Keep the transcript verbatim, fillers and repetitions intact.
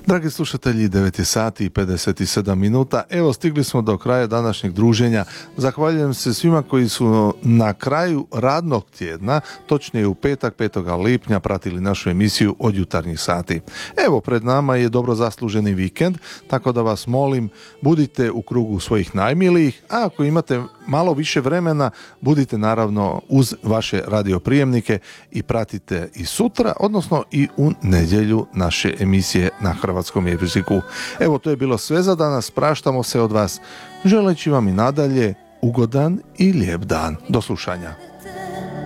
Dragi slušatelji, devet je sati i pedeset sedam minuta. Evo, stigli smo do kraja današnjeg druženja. Zahvaljujem se svima koji su na kraju radnog tjedna, točnije u petak, petog lipnja, pratili našu emisiju od jutarnjih sati. Evo, pred nama je dobro zasluženi vikend, tako da vas molim, budite u krugu svojih najmilijih, a ako imate malo više vremena, budite naravno uz vaše radioprijemnike i pratite i sutra, odnosno i u nedjelju naše emisije na hrvatskom jeziku. Evo, to je bilo sve za danas, praštamo se od vas, želeći vam i nadalje ugodan i lijep dan. Do slušanja.